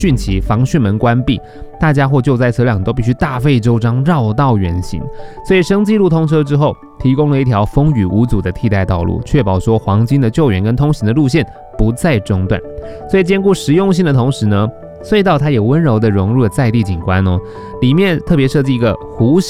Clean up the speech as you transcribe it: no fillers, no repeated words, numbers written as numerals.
汛期防汛门关闭，大家或救灾车辆都必须大费周章绕道远行。所以生技路通车之后，提供了一条风雨无阻的替代道路，确保说黄金的救援跟通行的路线不再中断。所以兼顾实用性的同时呢，隧道它也温柔地融入了在地景观哦，里面特别设计一个弧